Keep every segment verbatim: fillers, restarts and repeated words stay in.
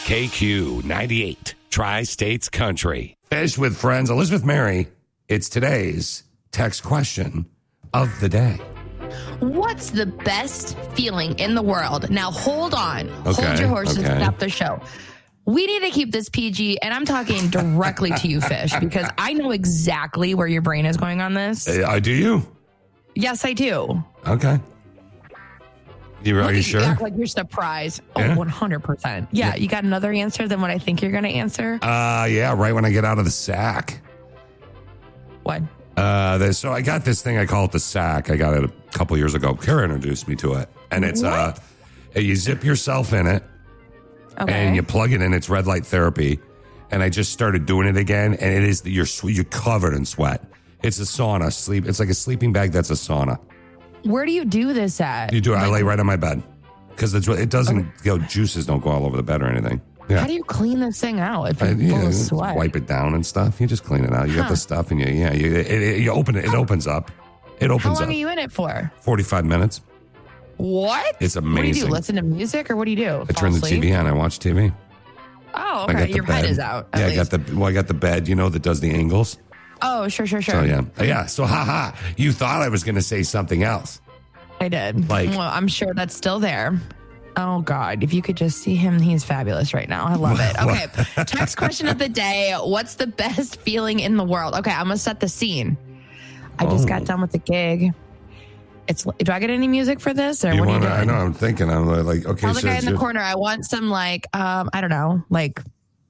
K Q ninety-eight, Tri-States Country. Fish with Friends. Elizabeth Mary, it's today's text question of the day. What's the best feeling in the world? Now, hold on. Okay, Hold your horses. okay. Stop the show. We need to keep this P G, and I'm talking directly to you, Fish, because I know exactly where your brain is going on this. Uh, do you? Yes, I do. Okay. You, are you sure? You act like you're surprised. Oh, Yeah. one hundred percent. Yeah, Yeah. you got another answer than what I think you're going to answer? Uh, yeah, right when I get out of the sack. What? Uh, there's- so I got this thing, I call it the sack. I got it a couple years ago. Kara introduced me to it. And it's, uh, you zip yourself in it. Okay. And you plug it in. It's red light therapy. And I just started doing it again. And it is, you're, you're covered in sweat. It's a sauna. Sleep. It's like a sleeping bag that's a sauna. Where do you do this at? You do it. I Like, lay right on my bed. Because it doesn't, you know, juices don't go all over the bed or anything. Yeah. How do you clean this thing out if I, it's yeah, full of just sweat? wipe it down and stuff. You just clean it out. You got Huh. the stuff and you, yeah, you, it, it, you open it. It opens up. It How opens long up. are you in it for? forty-five minutes. What? It's What do you amazing. do? Listen to music or what do you do? I Fall turn the asleep? T V on. I watch T V. Oh, I got okay. the Your bed. head is out. at Yeah, I least. got the, well, I got the bed, you know, that does the angles. Oh, sure, sure, sure. So, yeah. Yeah. So, haha. You thought I was going to say something else. I did. Like- well, I'm sure that's still there. Oh, God. If you could just see him, he's fabulous right now. I love it. Okay. Text question of the day. What's the best feeling in the world? Okay. I'm going to set the scene. I just Oh. got done with the gig. It's. Do I get any music for this or You what want are to, you I doing? know, I'm thinking, I'm like, okay, Tell the so guy it's in the just- corner, I want some like, um, I don't know, like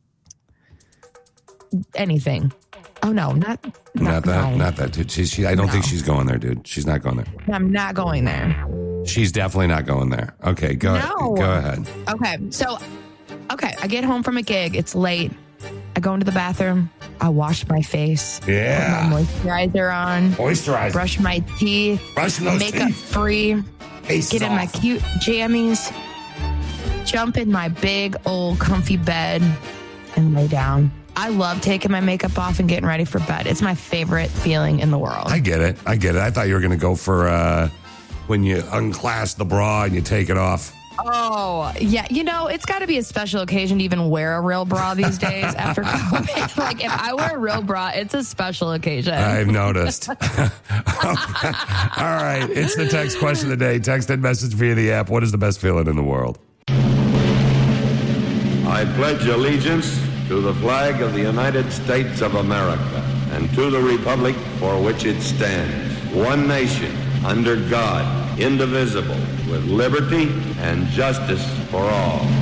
anything. Oh, no, not, not, not that, no. not that, dude. She, she, I don't No. think she's going there, dude. She's not going there. I'm not going there. She's definitely not going there. Okay, go, No. go ahead. Okay, so, okay, I get home from a gig. It's late. I go into the bathroom. I wash my face. Yeah. Put my moisturizer on. Moisturize. Brush my teeth. Brushing those Makeup teeth. free. Face Get in my off. cute jammies. Jump in my big old comfy bed and lay down. I love taking my makeup off and getting ready for bed. It's my favorite feeling in the world. I get it. I get it. I thought you were going to go for uh, when you unclasp the bra and you take it off. Oh, yeah. You know, it's got to be a special occasion to even wear a real bra these days after COVID. Like, if I wear a real bra, it's a special occasion. I've noticed. All right. It's the text question of the day. Text and message via the app. What is the best feeling in the world? I pledge allegiance to the flag of the United States of America and to the republic for which it stands, one nation, under God, indivisible, with liberty and justice for all.